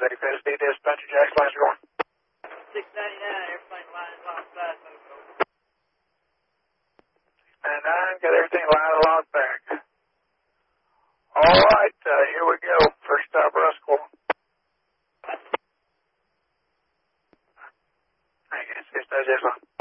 FSD dispatcher, Jack's lines going. 699, everything lines alongside, move over. 699, got everything lined alongside. All right, here we go. First stop, Ruskell. I guess it's just